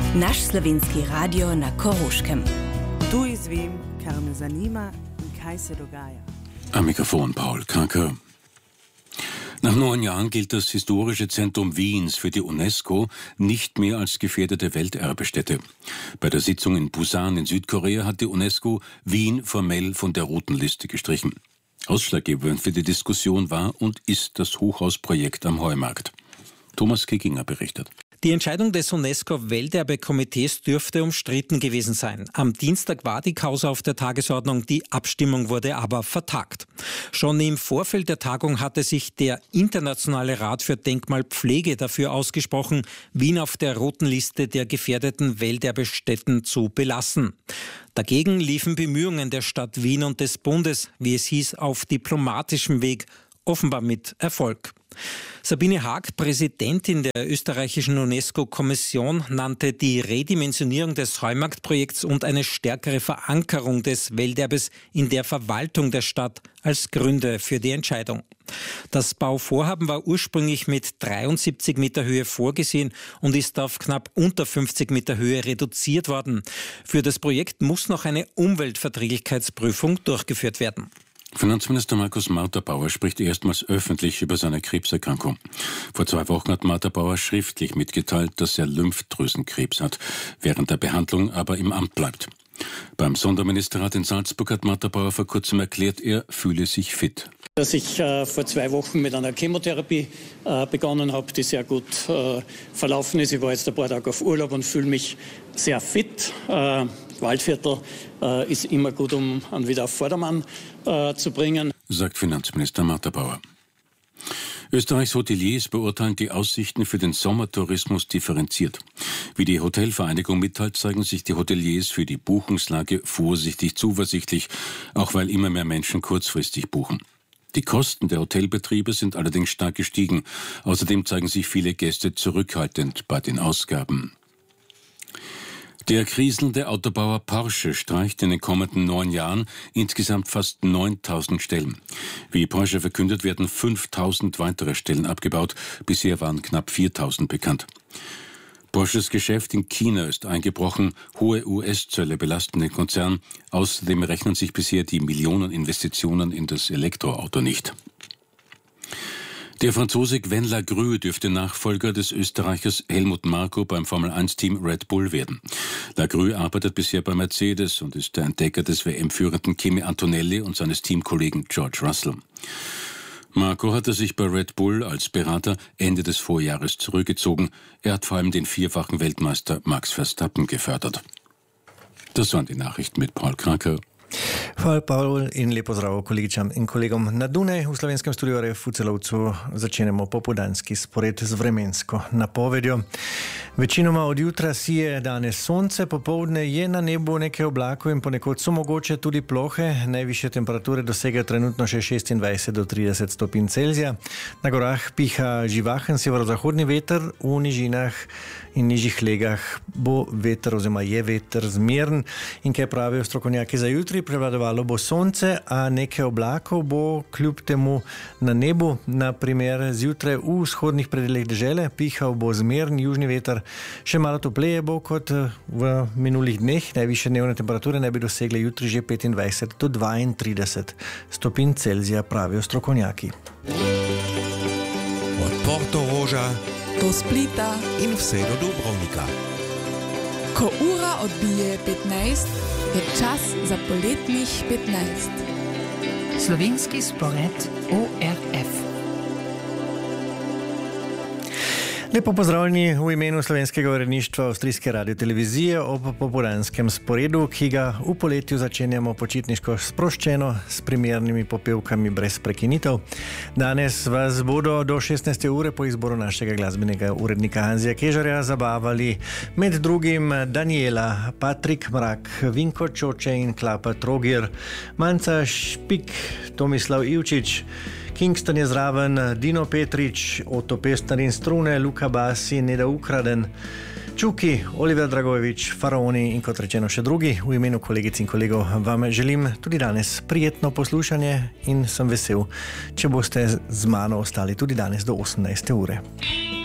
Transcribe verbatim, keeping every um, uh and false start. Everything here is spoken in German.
Naš slovenski radio na Koroškem. Tu izvem, kar me zanima in kaj se dogaja. Am Mikrofon Paul Kranke. Nach neun Jahren gilt das historische Zentrum Wiens für die UNESCO nicht mehr als gefährdete Welterbestätte. Bei der Sitzung in Busan in Südkorea hat die UNESCO Wien formell von der roten Liste gestrichen. Ausschlaggebend für die Diskussion war und ist das Hochhausprojekt am Heumarkt. Thomas Kickinger berichtet. Die Entscheidung des UNESCO-Welterbekomitees dürfte umstritten gewesen sein. Am Dienstag war die Causa auf der Tagesordnung, die Abstimmung wurde aber vertagt. Schon im Vorfeld der Tagung hatte sich der Internationale Rat für Denkmalpflege dafür ausgesprochen, Wien auf der roten Liste der gefährdeten Welterbestätten zu belassen. Dagegen liefen Bemühungen der Stadt Wien und des Bundes, wie es hieß, auf diplomatischem Weg, offenbar mit Erfolg. Sabine Haag, Präsidentin der österreichischen UNESCO-Kommission, nannte die Redimensionierung des Heumarktprojekts und eine stärkere Verankerung des Welterbes in der Verwaltung der Stadt als Gründe für die Entscheidung. Das Bauvorhaben war ursprünglich mit dreiundsiebzig Meter Höhe vorgesehen und ist auf knapp unter fünfzig Meter Höhe reduziert worden. Für das Projekt muss noch eine Umweltverträglichkeitsprüfung durchgeführt werden. Finanzminister Markus Marterbauer spricht erstmals öffentlich über seine Krebserkrankung. Vor zwei Wochen hat Marterbauer schriftlich mitgeteilt, dass er Lymphdrüsenkrebs hat, während der Behandlung aber im Amt bleibt. Beim Sonderministerrat in Salzburg hat Marterbauer vor kurzem erklärt, er fühle sich fit. Dass ich äh, vor zwei Wochen mit einer Chemotherapie äh, begonnen habe, die sehr gut äh, verlaufen ist. Ich war jetzt ein paar Tage auf Urlaub und fühle mich sehr fit. Äh, Waldviertel äh, ist immer gut, um ihn wieder auf Vordermann äh, zu bringen, sagt Finanzminister Marterbauer. Österreichs Hoteliers beurteilen die Aussichten für den Sommertourismus differenziert. Wie die Hotelvereinigung mitteilt, zeigen sich die Hoteliers für die Buchungslage vorsichtig zuversichtlich, auch weil immer mehr Menschen kurzfristig buchen. Die Kosten der Hotelbetriebe sind allerdings stark gestiegen. Außerdem zeigen sich viele Gäste zurückhaltend bei den Ausgaben. Der kriselnde Autobauer Porsche streicht in den kommenden neun Jahren insgesamt fast neuntausend Stellen. Wie Porsche verkündet, werden fünftausend weitere Stellen abgebaut. Bisher waren knapp viertausend bekannt. Porsches Geschäft in China ist eingebrochen. Hohe U S-Zölle belasten den Konzern. Außerdem rechnen sich bisher die Millioneninvestitionen in das Elektroauto nicht. Der Franzose Gwen Lagrue dürfte Nachfolger des Österreichers Helmut Marko beim Formel eins Team Red Bull werden. Lagrue arbeitet bisher bei Mercedes und ist der Entdecker des W M-Führenden Kimi Antonelli und seines Teamkollegen George Russell. Marko hatte sich bei Red Bull als Berater Ende des Vorjahres zurückgezogen. Er hat vor allem den vierfachen Weltmeister Max Verstappen gefördert. Das waren die Nachrichten mit Paul Kranke. Hvala, Paul, in lepo zdravo kolegičam in kolegom na Dunaj. V slovenskem studiu R F v Celovcu začenjamo popoldanski spored z vremensko napovedjo. Večinoma od jutra sije danes sonce, popoldne je na nebu nekaj oblakov in ponekod so mogoče tudi plohe. Najvišje temperature dosegajo trenutno še šestindvajset do trideset stopinj Celzija. Na gorah piha živahen severozahodni veter, v nižinah in nižjih legah bo veter oziroma je veter zmeren. In kaj pravijo strokovnjaki za jutri? Prevladovalo bo sonce, a nekaj oblakov bo kljub temu na nebu. Na primer zjutraj v vzhodnih predelih dežele pihal bo zmeren južni veter. Še malo topleje bo kot v minulih dneh. Najvišje dnevne temperature naj bi dosegle jutri že petindvajset do dvaintrideset stopinj Celzija, pravijo strokovnjaki. Od Portoroža do Splita in vse do Dubrovnika. Ko ura odbije petnajst, je čas za poletnih petnajst. Slovenski spored O R F. Lepo pozdravljeni v imenu slovenskega uredništva Avstrijske radiotelevizije ob popoldanskem sporedu, ki ga v poletju začenjamo počitniško sproščeno s primernimi popevkami brez prekinitev. Danes vas bodo do šestnajste ure po izboru našega glasbenega urednika Hanzija Kežarja zabavali med drugim Daniela, Patrik Mrak, Vinko Čoče in Klapa Trogir, Manca Špik, Tomislav Ivčič, Kingston je zraven, Dino Petrič, Oto Pestner in Strune, Luka Basi, Neda Ukraden, Čuki, Oliver Dragojevič, Faraoni in kot rečeno še drugi. V imenu kolegic in kolegov vam želim tudi danes prijetno poslušanje in sem vesel, če boste z mano ostali tudi danes do osemnajste ure.